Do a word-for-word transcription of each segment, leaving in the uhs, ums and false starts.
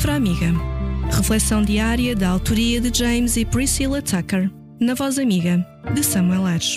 Palavra Amiga. Reflexão diária da autoria de James e Priscilla Tucker, na voz amiga de Samuel Ares.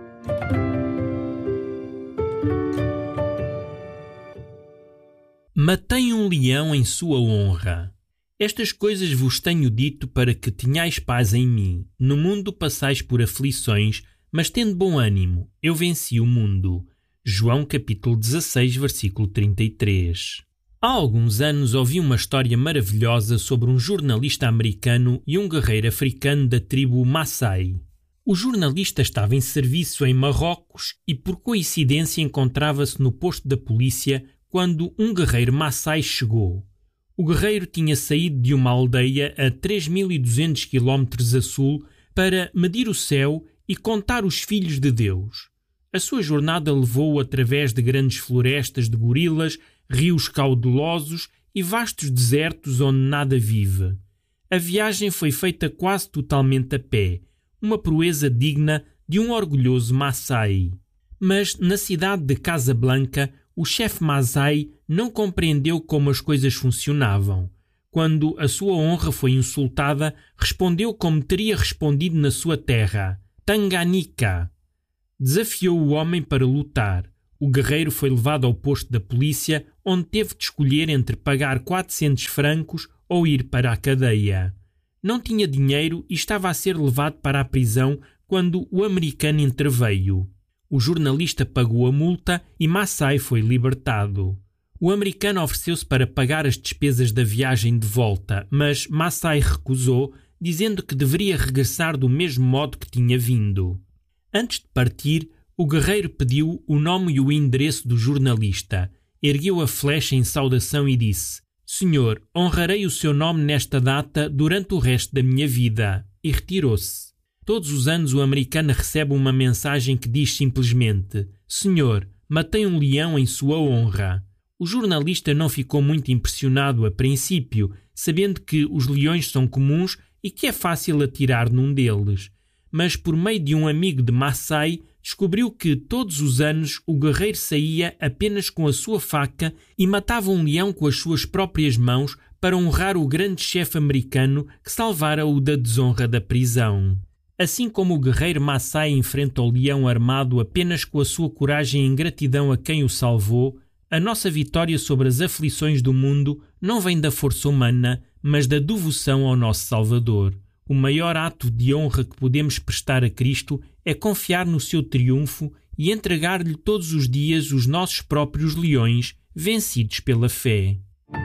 Matei um leão em sua honra. Estas coisas vos tenho dito para que tenhais paz em mim. No mundo passais por aflições, mas tende bom ânimo, eu venci o mundo. João capítulo dezasseis, versículo trinta e três. Há alguns anos ouvi uma história maravilhosa sobre um jornalista americano e um guerreiro africano da tribo Maasai. O jornalista estava em serviço em Marrocos e por coincidência encontrava-se no posto da polícia quando um guerreiro Maasai chegou. O guerreiro tinha saído de uma aldeia a três mil e duzentos quilómetros a sul para medir o céu e contar os filhos de Deus. A sua jornada levou-o através de grandes florestas de gorilas, rios caudalosos e vastos desertos onde nada vive. A viagem foi feita quase totalmente a pé, uma proeza digna de um orgulhoso Maasai. Mas na cidade de Casablanca, o chefe Maasai não compreendeu como as coisas funcionavam. Quando a sua honra foi insultada, respondeu como teria respondido na sua terra: Tanganica. Desafiou o homem para lutar. O guerreiro foi levado ao posto da polícia, onde teve de escolher entre pagar quatrocentos francos ou ir para a cadeia. Não tinha dinheiro e estava a ser levado para a prisão quando o americano interveio. O jornalista pagou a multa e Maasai foi libertado. O americano ofereceu-se para pagar as despesas da viagem de volta, mas Maasai recusou, dizendo que deveria regressar do mesmo modo que tinha vindo. Antes de partir, o guerreiro pediu o nome e o endereço do jornalista, ergueu a flecha em saudação e disse: Senhor, honrarei o seu nome nesta data durante o resto da minha vida, e retirou-se. Todos os anos o americano recebe uma mensagem que diz simplesmente: Senhor, matei um leão em sua honra. O jornalista não ficou muito impressionado a princípio, sabendo que os leões são comuns e que é fácil atirar num deles. Mas por meio de um amigo de Maasai, descobriu que todos os anos o guerreiro saía apenas com a sua faca e matava um leão com as suas próprias mãos para honrar o grande chefe americano que salvara-o da desonra da prisão. Assim como o guerreiro Maasai enfrenta o leão armado apenas com a sua coragem e ingratidão a quem o salvou, a nossa vitória sobre as aflições do mundo não vem da força humana, mas da devoção ao nosso Salvador. O maior ato de honra que podemos prestar a Cristo é confiar no seu triunfo e entregar-lhe todos os dias os nossos próprios leões, vencidos pela fé.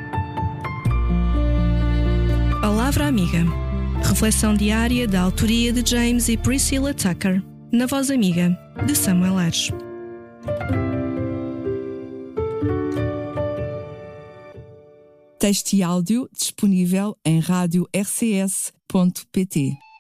Palavra Amiga. Reflexão diária da autoria de James e Priscilla Tucker, na voz amiga de Samuel Ares. Texto e áudio disponível em rádio r c s ponto p t.